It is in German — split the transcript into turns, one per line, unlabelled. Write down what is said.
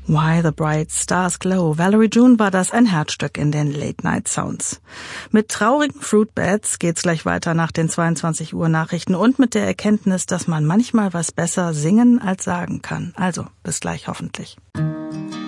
Why the Bright Stars Glow. Valerie June war das, ein Herzstück in den Late-Night-Sounds. Mit traurigen Fruitbats geht's gleich weiter nach den 22 Uhr Nachrichten und mit der Erkenntnis, dass man manchmal was besser singen als sagen kann. Also, bis gleich hoffentlich.